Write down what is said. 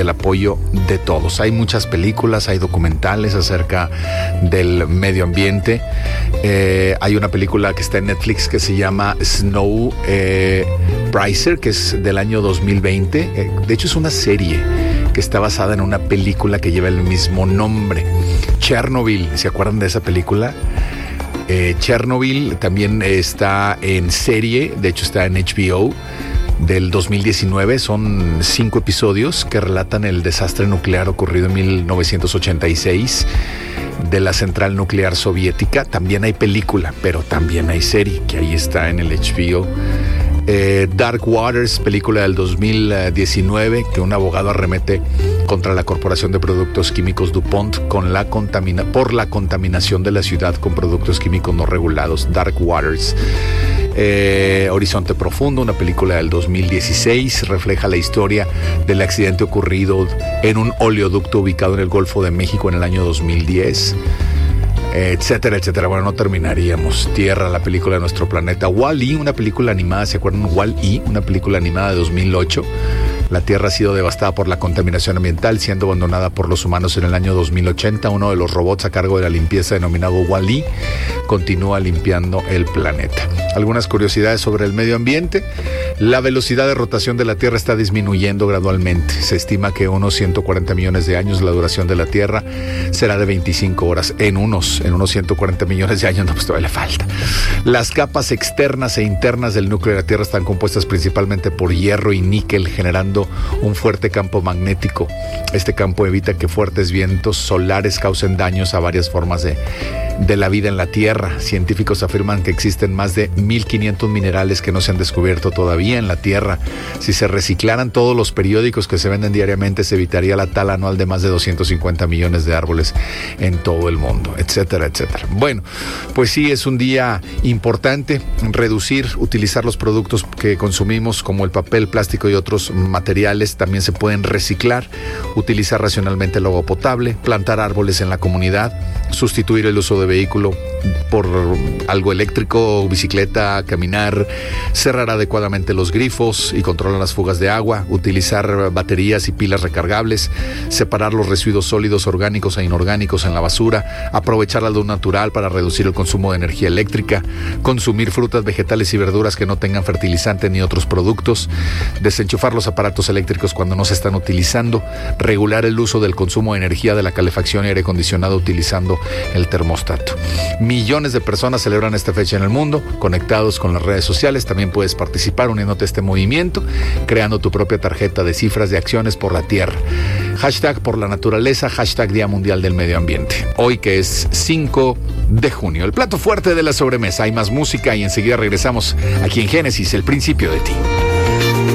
el apoyo de todos. Hay muchas películas, hay documentales acerca del medio ambiente. Hay una película que está en Netflix que se llama Snow Pricer, que es del año 2020. De hecho, es una serie que está basada en una película que lleva el mismo nombre. Chernobyl, ¿se acuerdan de esa película? Chernobyl también está en serie, de hecho está en HBO, del 2019. Son 5 episodios que relatan el desastre nuclear ocurrido en 1986 de la central nuclear soviética. También hay película, pero también hay serie, que ahí está en el HBO. Dark Waters, película del 2019, que un abogado arremete contra la Corporación de Productos Químicos DuPont por la contaminación de la ciudad con productos químicos no regulados. Dark Waters. Horizonte Profundo, una película del 2016, refleja la historia del accidente ocurrido en un oleoducto ubicado en el Golfo de México en el año 2010. Etcétera, etcétera. Bueno, no terminaríamos. Tierra, la película de nuestro planeta. Wall-E, una película animada, ¿se acuerdan? Wall-E, una película animada de 2008. La Tierra ha sido devastada por la contaminación ambiental, siendo abandonada por los humanos en el año 2080. Uno de los robots a cargo de la limpieza, denominado Wall-E, continúa limpiando el planeta. Algunas curiosidades sobre el medio ambiente. La velocidad de rotación de la Tierra está disminuyendo gradualmente. Se estima que unos 140 millones de años la duración de la Tierra será de 25 horas. En unos 140 millones de años, no, pues todavía le falta. Las capas externas e internas del núcleo de la Tierra están compuestas principalmente por hierro y níquel, generando un fuerte campo magnético. Este campo evita que fuertes vientos solares causen daños a varias formas de la vida en la Tierra. Científicos afirman que existen más de 1.500 minerales que no se han descubierto todavía en la Tierra. Si se reciclaran todos los periódicos que se venden diariamente, se evitaría la tala anual de más de 250 millones de árboles en todo el mundo, etcétera, etcétera. Bueno, pues sí, es un día importante. Reducir, utilizar los productos que consumimos, como el papel, plástico y otros materiales, también se pueden reciclar. Utilizar racionalmente el agua potable, plantar árboles en la comunidad, sustituir el uso de vehículo por algo eléctrico, bicicleta, caminar, cerrar adecuadamente los grifos y controlar las fugas de agua, utilizar baterías y pilas recargables, separar los residuos sólidos orgánicos e inorgánicos en la basura, aprovechar la luz natural para reducir el consumo de energía eléctrica, consumir frutas, vegetales y verduras que no tengan fertilizante ni otros productos, desenchufar los aparatos eléctricos cuando no se están utilizando, regular el uso del consumo de energía de la calefacción y aire acondicionado utilizando el termostato. Millones de personas celebran esta fecha en el mundo, conectados con las redes sociales. También puedes participar uniéndote a este movimiento, creando tu propia tarjeta de cifras de acciones por la Tierra. Hashtag por la naturaleza, hashtag Día Mundial del Medio Ambiente. Hoy, que es 5 de junio. El plato fuerte de la sobremesa. Hay más música y enseguida regresamos aquí en Génesis, el principio de ti.